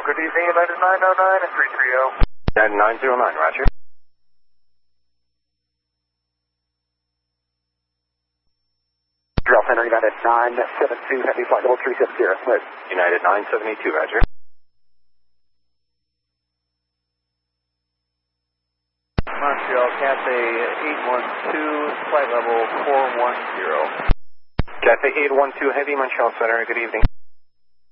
good evening, United 909 and 330. United 909, roger. Drill Center, United 972, Heavy Flight Level 370, Smith. United 972, roger. Montreal, Cathay 812, flight level 410. Cathay 812 Heavy, Montreal Center, good evening.